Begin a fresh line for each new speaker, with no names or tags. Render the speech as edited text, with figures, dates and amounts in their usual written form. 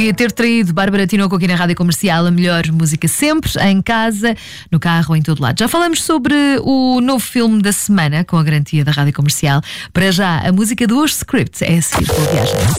Devia ter traído Bárbara Tinoco aqui na Rádio Comercial, a melhor música sempre, em casa, no carro, em todo lado. Já falamos sobre o novo filme da semana, com a garantia da Rádio Comercial. Para já, a música do Hoje Script é a seguir pela viagem.